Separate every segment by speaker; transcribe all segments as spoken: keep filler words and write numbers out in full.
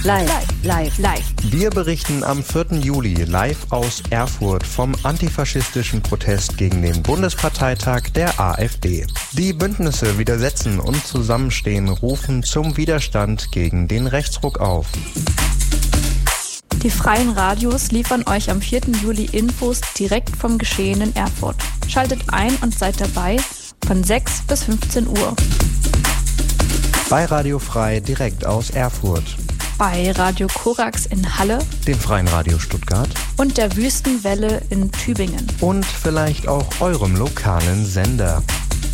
Speaker 1: Live, live, live.
Speaker 2: Wir berichten am vierten Juli live aus Erfurt vom antifaschistischen Protest gegen den Bundesparteitag der AfD. Die Bündnisse Widersetzen und Zusammenstehen rufen zum Widerstand gegen den Rechtsruck auf.
Speaker 3: Die freien Radios liefern euch am vierten Juli Infos direkt vom Geschehen in Erfurt. Schaltet ein und seid dabei von sechs bis fünfzehn Uhr.
Speaker 2: Bei Radio Frei direkt aus Erfurt.
Speaker 3: Bei Radio Korax in Halle,
Speaker 2: dem Freien Radio Stuttgart
Speaker 3: und der Wüstenwelle in Tübingen.
Speaker 2: Und vielleicht auch eurem lokalen Sender.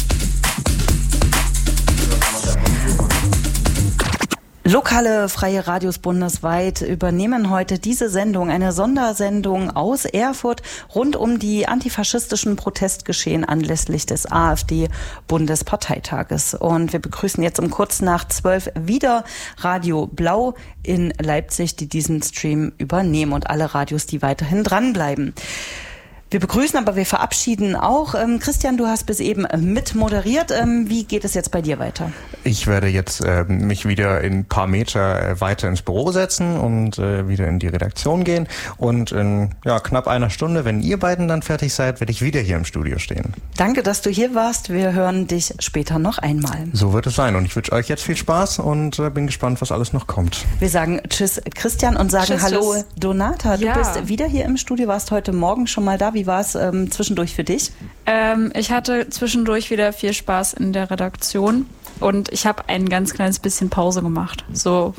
Speaker 1: Lokale freie Radios bundesweit übernehmen heute diese Sendung, eine Sondersendung aus Erfurt rund um die antifaschistischen Protestgeschehen anlässlich des AfD-Bundesparteitages. Und wir begrüßen jetzt um kurz nach zwölf wieder Radio Blau in Leipzig, die diesen Stream übernehmen und alle Radios, die weiterhin dranbleiben. Wir begrüßen, aber wir verabschieden auch. Ähm, Christian, du hast bis eben mit moderiert. Ähm, wie geht es jetzt bei dir weiter?
Speaker 2: Ich werde jetzt äh, mich wieder ein paar Meter äh, weiter ins Büro setzen und äh, wieder in die Redaktion gehen. Und in ja, knapp einer Stunde, wenn ihr beiden dann fertig seid, werde ich wieder hier im Studio stehen.
Speaker 1: Danke, dass du hier warst. Wir hören dich später noch einmal.
Speaker 2: So wird es sein. Und ich wünsche euch jetzt viel Spaß und äh, bin gespannt, was alles noch kommt.
Speaker 1: Wir sagen Tschüss, Christian, und sagen tschüss, Hallo, tschüss. Donata. Du
Speaker 3: ja.
Speaker 1: bist wieder hier im Studio, warst heute Morgen schon mal da. Wie war es ähm, zwischendurch für dich?
Speaker 3: Ähm, ich hatte zwischendurch wieder viel Spaß in der Redaktion und ich habe ein ganz kleines bisschen Pause gemacht. So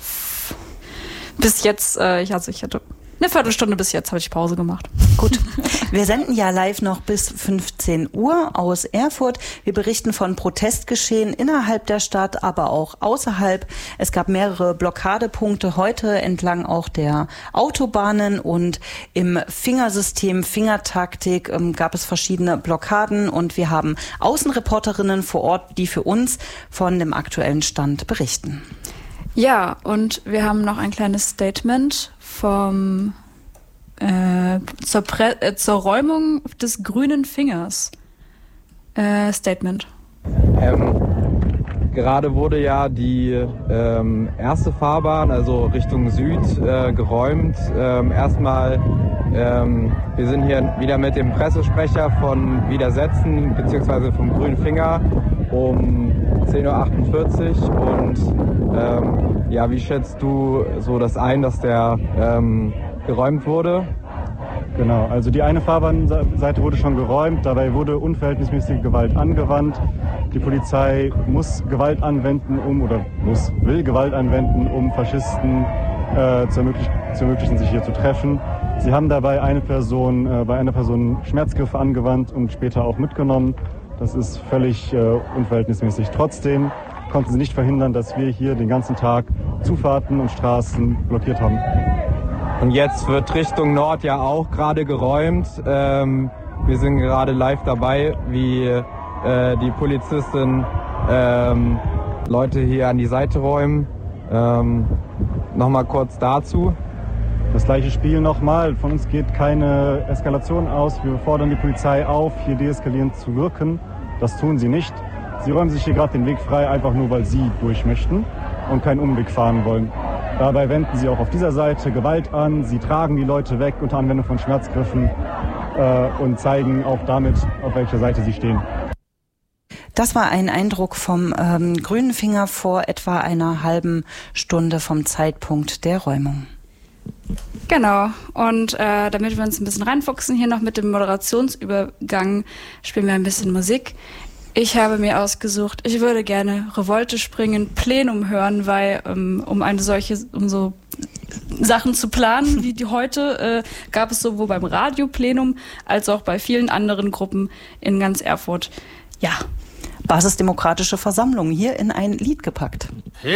Speaker 3: bis jetzt, äh, ich, also ich hatte eine Viertelstunde bis jetzt habe ich Pause gemacht.
Speaker 1: Gut. Wir senden ja live noch bis fünfzehn Uhr aus Erfurt. Wir berichten von Protestgeschehen innerhalb der Stadt, aber auch außerhalb. Es gab mehrere Blockadepunkte heute entlang auch der Autobahnen und im Fingersystem Fingertaktik ähm, gab es verschiedene Blockaden und wir haben Außenreporterinnen vor Ort, die für uns von dem aktuellen Stand berichten.
Speaker 3: Ja, und wir haben noch ein kleines Statement vom äh, zur, Pre- äh, zur Räumung des grünen Fingers. Äh, Statement.
Speaker 4: Ähm, gerade wurde ja die ähm, erste Fahrbahn, also Richtung Süd, äh, geräumt. Ähm, erstmal, ähm, wir sind hier wieder mit dem Pressesprecher von Widersetzen bzw. vom grünen Finger um zehn Uhr achtundvierzig und ähm, ja, wie schätzt du so das ein, dass der ähm, geräumt wurde?
Speaker 5: Genau, also die eine Fahrbahnseite wurde schon geräumt, dabei wurde unverhältnismäßige Gewalt angewandt. Die Polizei muss Gewalt anwenden, um oder muss, will Gewalt anwenden, um Faschisten äh, zu, ermöglich- zu ermöglichen, sich hier zu treffen. Sie haben dabei eine Person, äh, bei einer Person Schmerzgriffe angewandt und später auch mitgenommen. Das ist völlig äh, unverhältnismäßig. Trotzdem konnten sie nicht verhindern, dass wir hier den ganzen Tag Zufahrten und Straßen blockiert haben.
Speaker 4: Und jetzt wird Richtung Nord ja auch gerade geräumt. Ähm, wir sind gerade live dabei, wie äh, die Polizisten ähm, Leute hier an die Seite räumen. Ähm, Nochmal kurz dazu.
Speaker 5: Das gleiche Spiel nochmal. Von uns geht keine Eskalation aus. Wir fordern die Polizei auf, hier deeskalierend zu wirken. Das tun sie nicht. Sie räumen sich hier gerade den Weg frei, einfach nur, weil sie durch möchten und keinen Umweg fahren wollen. Dabei wenden sie auch auf dieser Seite Gewalt an. Sie tragen die Leute weg unter Anwendung von Schmerzgriffen äh, und zeigen auch damit, auf welcher Seite sie stehen.
Speaker 1: Das war ein Eindruck vom ähm, grünen Finger vor etwa einer halben Stunde vom Zeitpunkt der Räumung.
Speaker 3: Genau, und äh, damit wir uns ein bisschen reinfuchsen, hier noch mit dem Moderationsübergang spielen wir ein bisschen Musik. Ich habe mir ausgesucht, ich würde gerne Revolte springen, Plenum hören, weil ähm, um eine solche, um so Sachen zu planen wie die heute, äh, gab es sowohl beim Radio Plenum als auch bei vielen anderen Gruppen in ganz Erfurt. Ja.
Speaker 1: Basisdemokratische Versammlung hier in ein Lied gepackt.